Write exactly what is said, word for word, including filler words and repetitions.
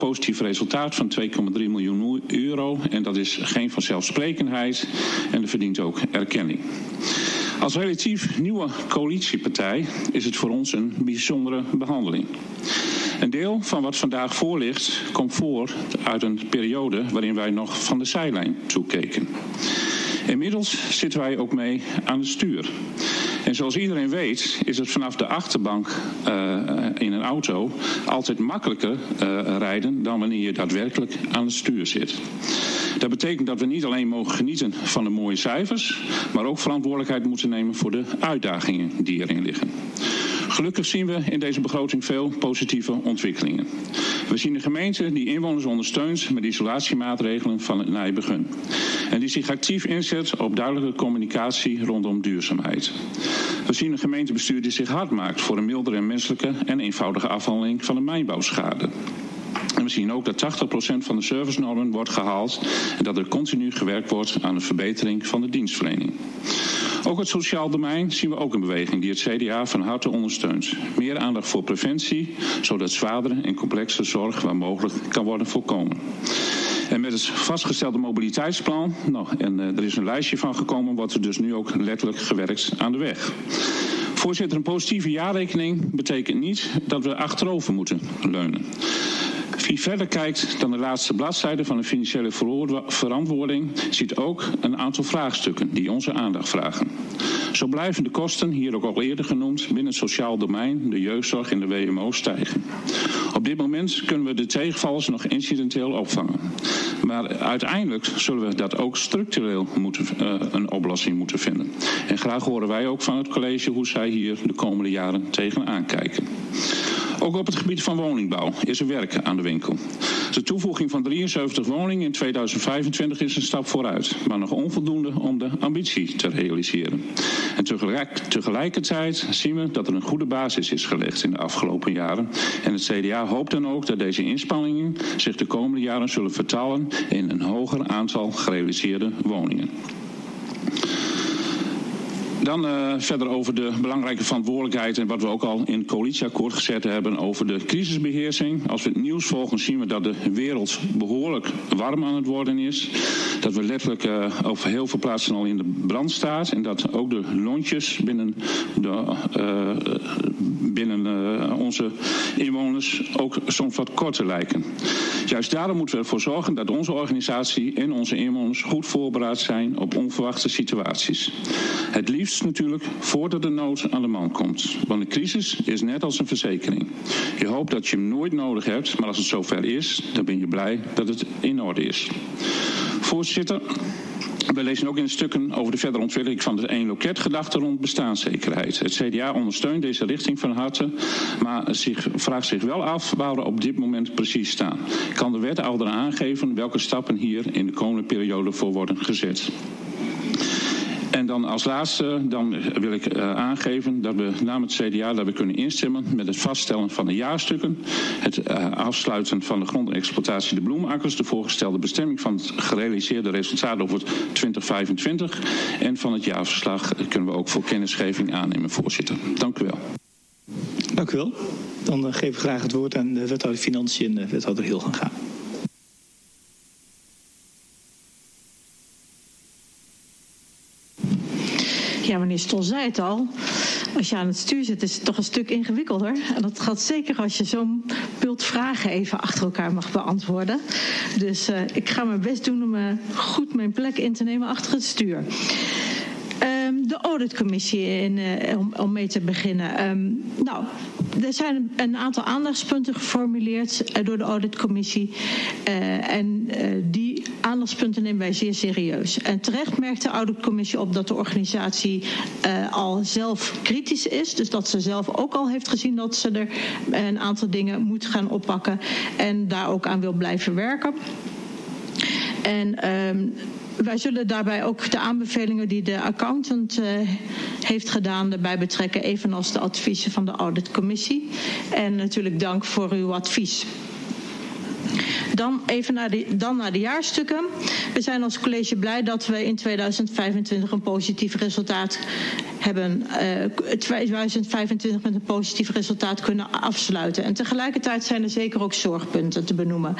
positief resultaat van twee komma drie miljoen euro. En dat is geen vanzelfsprekendheid en dat verdient ook erkenning. Als relatief nieuwe coalitiepartij is het voor ons een bijzondere behandeling. Een deel van wat vandaag voor ligt komt voort uit een periode waarin wij nog van de zijlijn toekeken. Inmiddels zitten wij ook mee aan het stuur. En zoals iedereen weet is het vanaf de achterbank uh, in een auto altijd makkelijker uh, rijden dan wanneer je daadwerkelijk aan het stuur zit. Dat betekent dat we niet alleen mogen genieten van de mooie cijfers, maar ook verantwoordelijkheid moeten nemen voor de uitdagingen die erin liggen. Gelukkig zien we in deze begroting veel positieve ontwikkelingen. We zien een gemeente die inwoners ondersteunt met isolatiemaatregelen van het nijbegin. En die zich actief inzet op duidelijke communicatie rondom duurzaamheid. We zien een gemeentebestuur die zich hard maakt voor een mildere en menselijke en eenvoudige afhandeling van de mijnbouwschade. En we zien ook dat tachtig procent van de servicenormen wordt gehaald en dat er continu gewerkt wordt aan de verbetering van de dienstverlening. Ook het sociaal domein zien we ook een beweging die het C D A van harte ondersteunt. Meer aandacht voor preventie, zodat zwaardere en complexe zorg waar mogelijk kan worden voorkomen. En met het vastgestelde mobiliteitsplan, nou, en uh, er is een lijstje van gekomen, wordt er dus nu ook letterlijk gewerkt aan de weg. Voorzitter, een positieve jaarrekening betekent niet dat we achterover moeten leunen. Wie verder kijkt dan de laatste bladzijde van de financiële verantwoording ziet ook een aantal vraagstukken die onze aandacht vragen. Zo blijven de kosten, hier ook al eerder genoemd, binnen het sociaal domein, de jeugdzorg en de W M O stijgen. Op dit moment kunnen we de tegenvallers nog incidenteel opvangen. Maar uiteindelijk zullen we dat ook structureel moeten, uh, een oplossing moeten vinden. En graag horen wij ook van het college hoe zij hier de komende jaren tegenaan kijken. Ook op het gebied van woningbouw is er werk aan de winkel. De toevoeging van drieënzeventig woningen in tweeduizend vijfentwintig is een stap vooruit, maar nog onvoldoende om de ambitie te realiseren. En tegelijk, tegelijkertijd zien we dat er een goede basis is gelegd in de afgelopen jaren. En het C D A hoopt dan ook dat deze inspanningen zich de komende jaren zullen vertalen in een hoger aantal gerealiseerde woningen. Dan uh, verder over de belangrijke verantwoordelijkheid en wat we ook al in het coalitieakkoord gezet hebben over de crisisbeheersing. Als we het nieuws volgen zien we dat de wereld behoorlijk warm aan het worden is. Dat we letterlijk uh, over heel veel plaatsen al in de brand staat. En dat ook de lontjes binnen, de, uh, binnen uh, onze inwoners ook soms wat korter lijken. Juist daarom moeten we ervoor zorgen dat onze organisatie en onze inwoners goed voorbereid zijn op onverwachte situaties. Het liefst natuurlijk voordat de nood aan de man komt. Want een crisis is net als een verzekering. Je hoopt dat je hem nooit nodig hebt, maar als het zover is, dan ben je blij dat het in orde is. Voorzitter, we lezen ook in de stukken over de verdere ontwikkeling van de één loket gedachte rond bestaanszekerheid. Het C D A ondersteunt deze richting van harte, maar zich, vraagt zich wel af waar we op dit moment precies staan. Kan de wethouder aangeven welke stappen hier in de komende periode voor worden gezet? En dan als laatste dan wil ik uh, aangeven dat we namens het C D A dat we kunnen instemmen met het vaststellen van de jaarstukken, het uh, afsluiten van de grondexploitatie de bloemakkers, de voorgestelde bestemming van het gerealiseerde resultaat over twintig vijfentwintig en van het jaarverslag kunnen we ook voor kennisgeving aannemen, voorzitter. Dank u wel. Dank u wel. Dan uh, geef ik graag het woord aan de wethouder Financiën en de wethouder Hilgenga. Ja, meneer Stol zei het al. Als je aan het stuur zit, is het toch een stuk ingewikkelder. En dat gaat zeker als je zo'n bult vragen even achter elkaar mag beantwoorden. Dus uh, ik ga mijn best doen om uh, goed mijn plek in te nemen achter het stuur. Um, de auditcommissie, in, uh, om, om mee te beginnen. Um, nou, er zijn een aantal aandachtspunten geformuleerd uh, door de auditcommissie. Uh, en uh, die aandachtspunten nemen wij zeer serieus. En terecht merkt de auditcommissie op dat de organisatie uh, al zelf kritisch is. Dus dat ze zelf ook al heeft gezien dat ze er een aantal dingen moet gaan oppakken. En daar ook aan wil blijven werken. En um, wij zullen daarbij ook de aanbevelingen die de accountant uh, heeft gedaan erbij betrekken, evenals de adviezen van de auditcommissie. En natuurlijk dank voor uw advies. Dan even naar de, dan naar de jaarstukken. We zijn als college blij dat we in tweeduizend vijfentwintig een positief resultaat hebben. Uh, tweeduizend vijfentwintig met een positief resultaat kunnen afsluiten. En tegelijkertijd zijn er zeker ook zorgpunten te benoemen.